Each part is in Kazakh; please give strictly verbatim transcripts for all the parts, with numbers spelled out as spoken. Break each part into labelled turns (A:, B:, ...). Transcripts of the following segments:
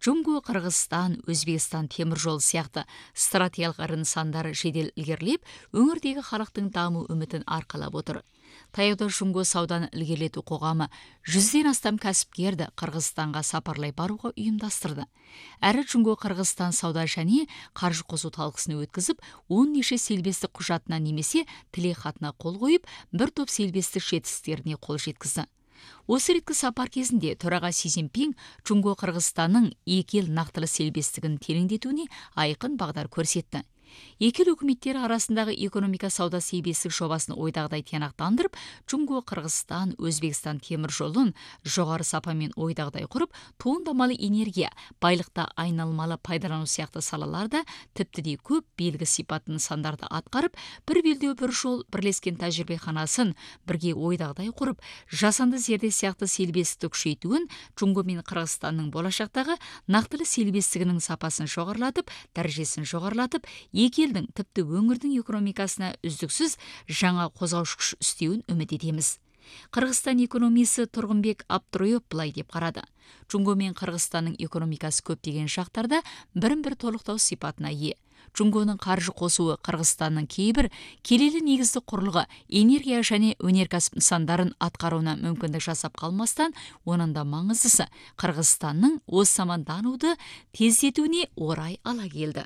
A: Жунго, Қырғызстан, Өзбекстан темір жол сияқты стратегиялық ірі нысандары жедел ілгерілеп, өңірдегі халықтың даму үмітін арқалап отыр. Таяуда Жунго сауданы ілгерілету қоғамы жүзден астам кәсіпкерді Қырғызстанға сапарлай баруға ұйымдастырды. Әрі Жунго Қырғызстан сауда және қаржы қосу талқысыны өткізіп, он неше селбестік құжатына немесе тілек хатына қол қойып, бір топ селбестік жетістіктеріне қол жеткізді. Осы реткі сапар кезінде төраға Си Цзиньпин Жунго Қырғызстанның екі ел нақтылы селбестігін тереңдетуіне айқын бағдар көрсетті. Екі ел үкіметтері арасындағы экономика сауда серіктестік жобасын ойдағыдай тиянақтандырып, Жунго Қырғызстан, Өзбекстан темір жолын жоғары сапамен ойдағыдай құрып, туындамалы энергия, байлықта айналмалы пайдалану сияқты салаларда тіпті де көп белгі сипатын нысандарды атқарып, бір белдеу бір жол бірлескен тәжірибеханасын бірге ойдағыдай құрып, жасанды зерде сияқты селбестікті күшейтуін, Жунго мен Қырғызстанның болашақтағы нақтылы селбестігінің сапасын жоғарылатып, дәрежесін жоғарылатып, екі елдің тіпті өңірдің экономикасына үздіксіз жаңа қозғаушы күш істеуін үміт етеміз. Қырғызстан экономисі Тұрғынбек Абдыроев былай деп қарады. Жунго мен Қырғызстанның экономикасы көптеген шақтарда бірін-бір толықтау сипатына ие. Жунгоның қаржы қосуы Қырғызстанның кейбір келелі негізді құрылғы, энергия және өнеркәсіп нысандарын атқаруына мүмкіндік жасап қалмастан, оның да маңыздысы Қырғызстанның осы замандануды тездетуіне орай ала келді.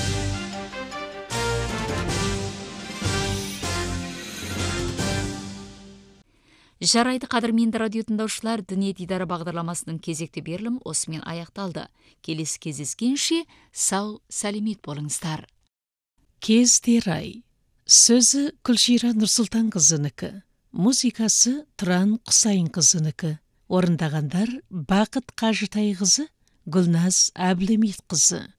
A: Жарайды, қадірменді радио тыңдаушылар, дүние дидары бағдарламасының кезекті берілім осымен аяқталды. Келесі кездескенше сау, сәлемет болыңыздар.
B: Кездер ай. Сөзі Күлшира Нұрсұлтанқызынікі, музыкасы Тұран Құсайынқызынікі. Орындағандар Бақыт Қажытайқызы, Гүлназ Әбілемет қызы.